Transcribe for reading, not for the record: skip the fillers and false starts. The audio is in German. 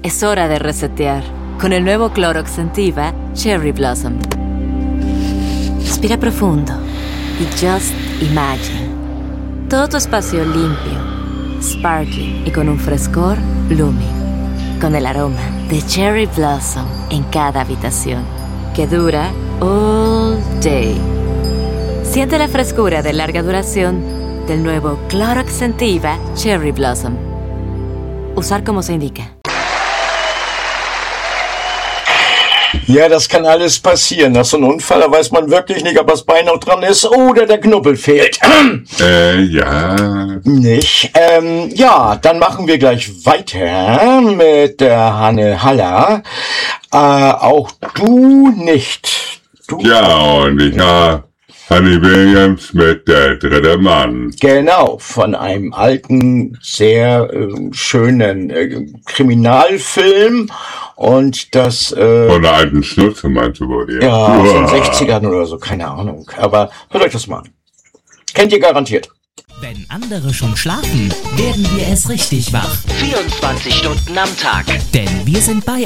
Es hora de resetear con el nuevo Clorox Scentiva Cherry Blossom. Respira profundo y just imagine. Todo tu espacio limpio, sparkling y con un frescor blooming. Con el aroma de Cherry Blossom en cada habitación, que dura all day. Siente la frescura de larga duración del nuevo Clorox Scentiva Cherry Blossom. Usar como se indica. Ja, das kann alles passieren. Nach so einem Unfall, da weiß man wirklich nicht, ob das Bein noch dran ist oder der Knubbel fehlt. Ja. Nicht? Ja, dann machen wir gleich weiter mit der Hanne Haller. Auch du nicht. Du Ja, und ich Honey Williams mit Der dritte Mann. Genau, von einem alten, sehr schönen Kriminalfilm. Und das Von der alten Schnutze meinst du wohl, ja, aus den 60ern oder so, keine Ahnung. Aber hört euch das mal an. Kennt ihr garantiert. Wenn andere schon schlafen, werden wir erst richtig wach. 24 Stunden am Tag. Denn wir sind bei